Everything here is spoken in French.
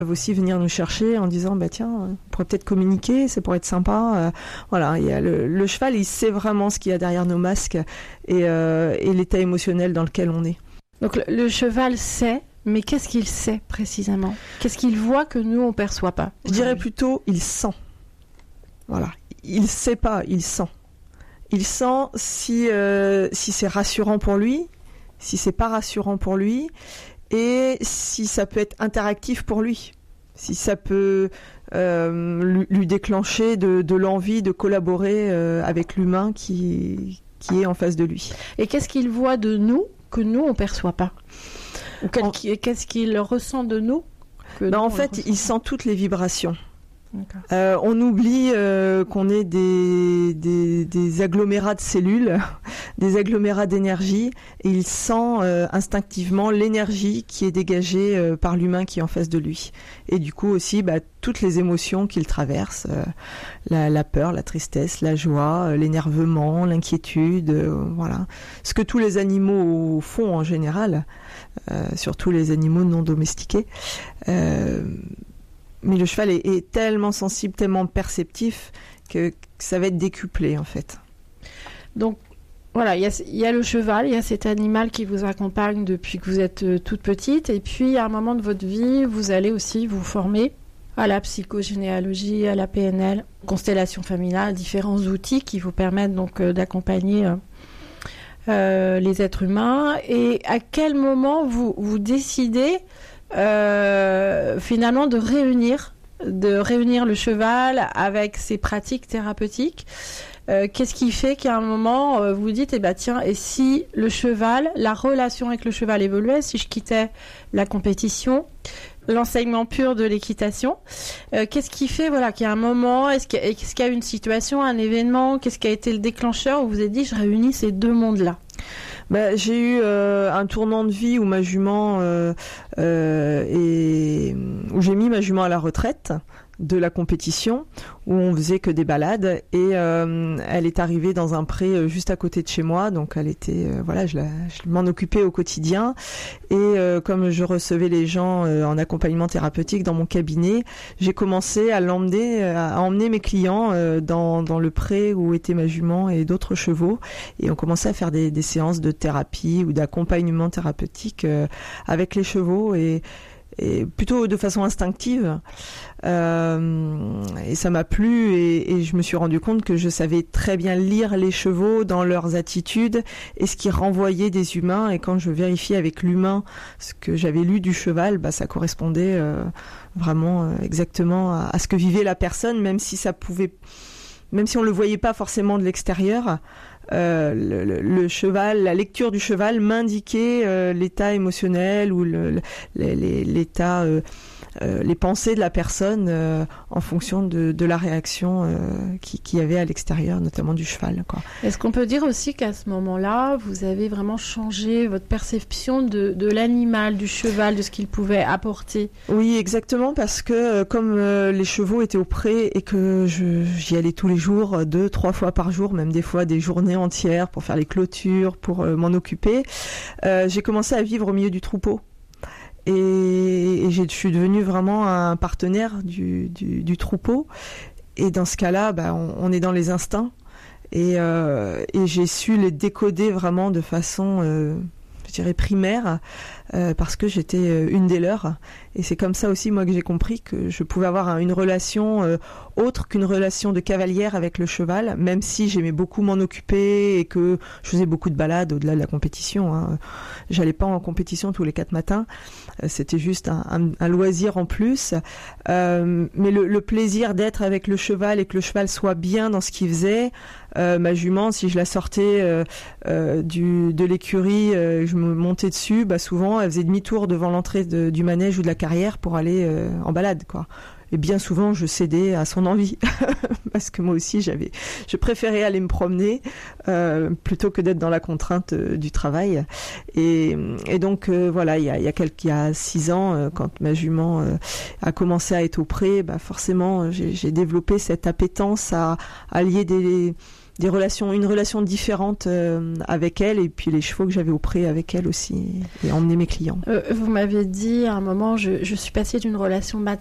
peuvent aussi venir nous chercher en disant tiens, on pourrait peut-être communiquer, ça pourrait être sympa. Voilà, il y a le cheval, il sait vraiment ce qu'il y a derrière nos masques et l'état émotionnel dans lequel on est. Donc le cheval sait, mais qu'est-ce qu'il sait précisément ? Qu'est-ce qu'il voit que nous on perçoit pas ? Je dirais plutôt il sent. Voilà, il sait pas, il sent. Il sent si c'est rassurant pour lui, si c'est pas rassurant pour lui, et si ça peut être interactif pour lui, si ça peut lui déclencher de l'envie de collaborer avec l'humain qui est en face de lui. Et qu'est-ce qu'il voit de nous que nous on perçoit pas ? Ou qu'est-ce qu'il ressent de nous que en fait, il sent toutes les vibrations. D'accord. On oublie qu'on est des agglomérats de cellules, des agglomérats d'énergie, et il sent instinctivement l'énergie qui est dégagée par l'humain qui est en face de lui. Et du coup aussi toutes les émotions qu'il traverse, la peur, la tristesse, la joie, l'énervement, l'inquiétude, voilà. Ce que tous les animaux font en général, surtout les animaux non domestiqués. Mais le cheval est tellement sensible, tellement perceptif que ça va être décuplé en fait. Donc voilà, il y a le cheval, il y a cet animal qui vous accompagne depuis que vous êtes toute petite, et puis à un moment de votre vie, vous allez aussi vous former à la psychogénéalogie, à la PNL, constellation familiale, différents outils qui vous permettent donc d'accompagner les êtres humains. Et à quel moment vous décidez finalement de réunir le cheval avec ses pratiques thérapeutiques? Qu'est-ce qui fait qu'à un moment vous vous dites tiens, et si le cheval, la relation avec le cheval évoluait, si je quittais la compétition, l'enseignement pur de l'équitation, qu'est-ce qui fait qu'il y a un moment, est-ce qu'il y a une situation, un événement, qu'est-ce qui a été le déclencheur où vous vous êtes dit je réunis ces deux mondes-là? J'ai eu un tournant de vie où ma jument où j'ai mis ma jument à la retraite de la compétition, où on faisait que des balades, et elle est arrivée dans un pré juste à côté de chez moi, donc elle était je m'en occupais au quotidien, et comme je recevais les gens en accompagnement thérapeutique dans mon cabinet, j'ai commencé à emmener mes clients dans le pré où était ma jument et d'autres chevaux, et on commençait à faire des séances de thérapie ou d'accompagnement thérapeutique avec les chevaux, et plutôt de façon instinctive, et ça m'a plu, et je me suis rendu compte que je savais très bien lire les chevaux dans leurs attitudes et ce qui renvoyait des humains, et quand je vérifiais avec l'humain ce que j'avais lu du cheval, ça correspondait vraiment exactement à ce que vivait la personne, même si on le voyait pas forcément de l'extérieur. Le cheval, la lecture du cheval m'indiquait l'état émotionnel ou l'état, les pensées de la personne en fonction de la réaction qu'il y avait à l'extérieur, notamment du cheval, quoi. Est-ce qu'on peut dire aussi qu'à ce moment-là, vous avez vraiment changé votre perception de l'animal, du cheval, de ce qu'il pouvait apporter? Oui, exactement, parce que comme les chevaux étaient au pré et que j'y allais tous les jours, 2-3 fois par jour, même des fois des journées entières pour faire les clôtures, pour m'en occuper, j'ai commencé à vivre au milieu du troupeau. Et je suis devenue vraiment un partenaire du troupeau. Et dans ce cas-là, on est dans les instincts. Et j'ai su les décoder vraiment de façon, je dirais, primaire, parce que j'étais une des leurs. Et c'est comme ça aussi, moi, que j'ai compris que je pouvais avoir une relation autre qu'une relation de cavalière avec le cheval, même si j'aimais beaucoup m'en occuper et que je faisais beaucoup de balades au-delà de la compétition, hein. J'allais pas en compétition tous les 4 matins, c'était juste un loisir en plus. Mais le plaisir d'être avec le cheval et que le cheval soit bien dans ce qu'il faisait, ma jument, si je la sortais de l'écurie, je me montais dessus, souvent elle faisait demi-tour devant l'entrée du manège ou de la carrière pour aller en balade, quoi. Et bien souvent, je cédais à son envie parce que moi aussi, je préférais aller me promener plutôt que d'être dans la contrainte du travail. Et donc voilà, il y a 6 ans, quand ma jument a commencé à être au pré, forcément, j'ai développé cette appétence à lier une relation différente avec elle, et puis les chevaux que j'avais au pré avec elle aussi, et emmener mes clients. Vous m'avez dit à un moment, je suis passée d'une relation